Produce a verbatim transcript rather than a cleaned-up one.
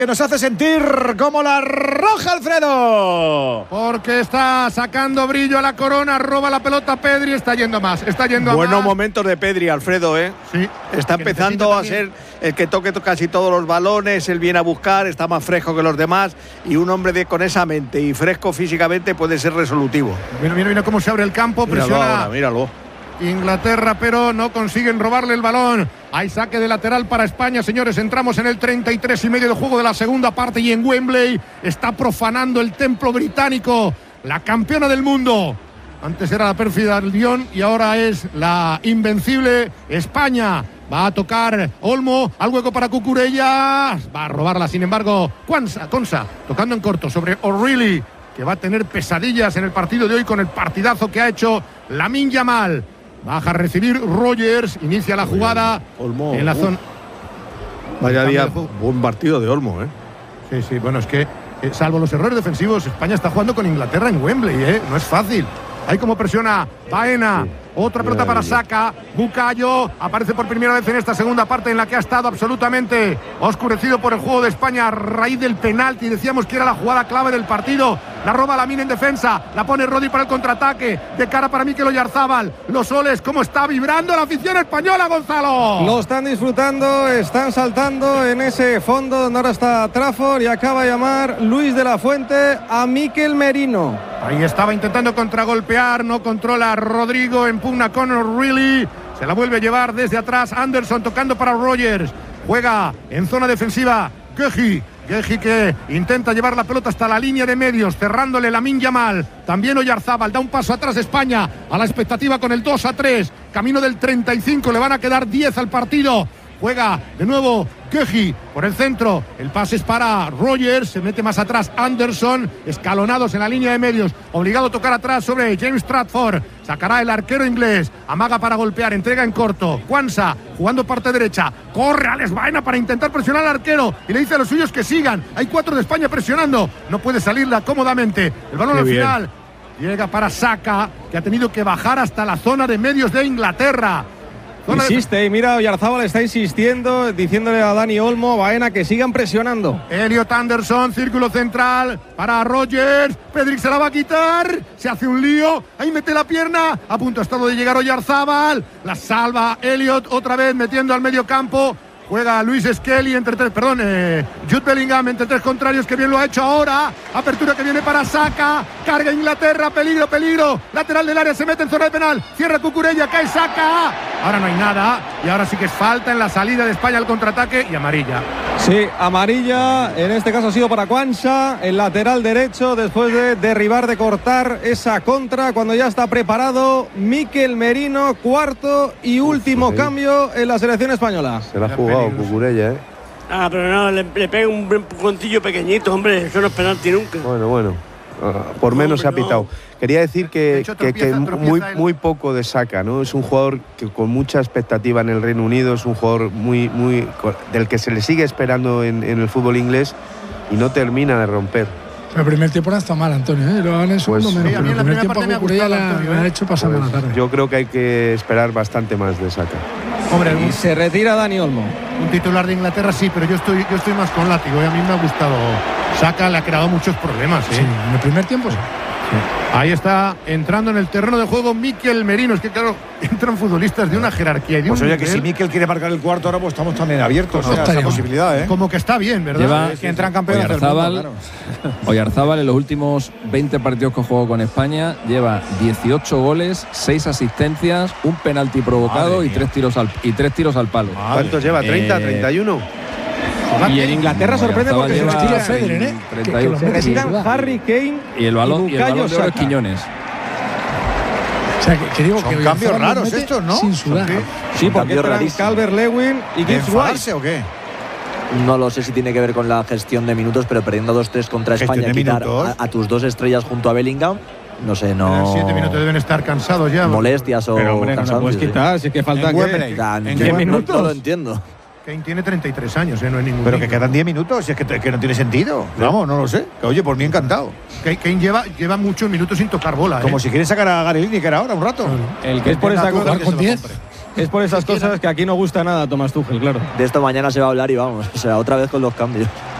que nos hace sentir como la roja, Alfredo. Porque está sacando brillo a la corona, roba la pelota Pedri, está yendo más, está yendo Buenos más. momentos de Pedri, Alfredo, ¿eh? Sí. Está empezando a ser el que toque casi todos los balones, él viene a buscar, está más fresco que los demás y un hombre de con esa mente y fresco físicamente puede ser resolutivo. Mira, mira, mira cómo se abre el campo, Míralo presiona ahora, míralo. Inglaterra, pero no consiguen robarle el balón. Hay saque de lateral para España, señores. Entramos en el treinta y tres y medio de juego de la segunda parte y en Wembley está profanando el templo británico la campeona del mundo. Antes era la pérfida Lyon y ahora es la invencible España. Va a tocar Olmo, al hueco para Cucurella. Va a robarla, sin embargo, Konsa, Konsa tocando en corto sobre O'Reilly, que va a tener pesadillas en el partido de hoy con el partidazo que ha hecho Lamine Yamal. Baja a recibir Rogers, inicia la jugada Olmo, en la uh, zona. Vaya día, buen partido de Olmo, ¿eh? Sí, sí, bueno, es que eh, salvo los errores defensivos, España está jugando con Inglaterra en Wembley, ¿eh? No es fácil. Ahí como presiona Baena. Sí. Otra pelota para Saka, Bukayo aparece por primera vez en esta segunda parte en la que ha estado absolutamente oscurecido por el juego de España a raíz del penalti. Decíamos que era la jugada clave del partido. La roba Lamine en defensa, la pone Rodri para el contraataque, de cara para Mikel Oyarzabal. Los soles, cómo está vibrando la afición española, Gonzalo. Lo están disfrutando, están saltando en ese fondo donde ahora está Trafford y acaba de llamar Luis de la Fuente a Mikel Merino. Ahí estaba intentando contragolpear, no controla Rodrigo, impugna con O'Reilly, se la vuelve a llevar desde atrás Anderson tocando para Rogers, juega en zona defensiva Guehi, Guehi que intenta llevar la pelota hasta la línea de medios, cerrándole Lamine Yamal, también Oyarzabal, da un paso atrás España, a la expectativa con el dos a tres, camino del treinta y cinco, le van a quedar diez al partido. Juega de nuevo Guehi por el centro. El pase es para Rogers. Se mete más atrás Anderson. Escalonados en la línea de medios. Obligado a tocar atrás sobre James Trafford. Sacará el arquero inglés. Amaga para golpear. Entrega en corto. Kwanzaa jugando parte derecha. Corre Alex Baena para intentar presionar al arquero. Y le dice a los suyos que sigan. Hay cuatro de España presionando. No puede salirla cómodamente. El balón al final llega para Saka, que ha tenido que bajar hasta la zona de medios de Inglaterra. Insiste, y mira, Oyarzabal está insistiendo, diciéndole a Dani Olmo, Baena, que sigan presionando. Elliot Anderson, círculo central para Rogers. Pedri se la va a quitar, se hace un lío, ahí mete la pierna, a punto ha estado de llegar Oyarzabal, la salva Elliot otra vez metiendo al medio campo. Juega Luis Skelly entre tres, perdón, eh, Jude Bellingham entre tres contrarios, que bien lo ha hecho ahora. Apertura que viene para Saka, carga Inglaterra, peligro, peligro. Lateral del área, se mete en zona de penal, cierra Cucurella, cae Saka. Ahora no hay nada y ahora sí que es falta en la salida de España al contraataque y amarilla. Sí, amarilla, en este caso ha sido para Kwanzaa, el lateral derecho, después de derribar, de cortar esa contra, cuando ya está preparado Mikel Merino, cuarto y último Uf, sí. cambio en la selección española. Se la ha jugado Cucurella, ¿eh? Ah, pero no, le, le pega un empujoncillo pequeñito, hombre, eso no es penalti nunca. Bueno, bueno, uh, por menos no, se ha pitado. No. Quería decir que, hecho, que, tropieza, que tropieza muy, muy poco de Saka, ¿no? Es un jugador que con mucha expectativa en el Reino Unido, es un jugador muy, muy del que se le sigue esperando en, en el fútbol inglés y no termina de romper. El primer tiempo no está mal, Antonio, ¿eh? Lo van en segundo pues, menos. Sí, pero el primer tiempo a Cucurella le ha hecho pasar pues, la tarde. Yo creo que hay que esperar bastante más de Saka. Hombre, y se retira Dani Olmo. Un titular de Inglaterra sí, pero yo estoy, yo estoy más con látigo y a mí me ha gustado. Saka le ha creado muchos problemas, ¿eh? Sí, en el primer tiempo sí. Ahí está entrando en el terreno de juego Mikel Merino. Es que claro, entran futbolistas de una jerarquía y de pues un oye, nivel. Que si Mikel quiere marcar el cuarto ahora, pues estamos también abiertos no, a esa posibilidad, ¿eh? Como que está bien, ¿verdad? Lleva es que entran campeones Oyarzabal, del mundo, claro. Oyarzabal en los últimos veinte partidos que jugó con España lleva dieciocho goles, seis asistencias, un penalti provocado y tres tiros al y tres tiros al palo. Madre. ¿Cuántos lleva? ¿treinta, eh, treinta y uno? Y en Inglaterra sorprende porque se retira Federer, ¿eh? treinta y uno. Se retiran Harry Kane y el balón y, y el balón de oro es Quiñones. O sea, que, que digo son que cambios raros estos, ¿no? Sin sudar. Sí, porque entran Calvert-Lewin y Gibbs White. ¿O qué? No lo sé si tiene que ver con la gestión de minutos, pero perdiendo dos tres contra España, quitar a, a tus dos estrellas junto a Bellingham, no sé, no. En siete minutos deben estar cansados ya. Molestias o pero, hombre, cansados. No puedes quitar, si es que falta que. ¿En qué minutos? No lo entiendo. Kane tiene treinta y tres años, ¿eh? No es ningún. Pero niño. Que quedan diez minutos, si es que, que no tiene sentido. ¿Sí? Vamos, no lo sé. Oye, por mí encantado. Kane lleva, lleva muchos minutos sin tocar bola. Como ¿eh? si quieren sacar a Gary Lineker ahora un rato. Claro. El que es por esa cosa. Con diez. Es por esas cosas que aquí no gusta nada, Tomás Tuchel, claro. De esto mañana se va a hablar y vamos, o sea, otra vez con los cambios.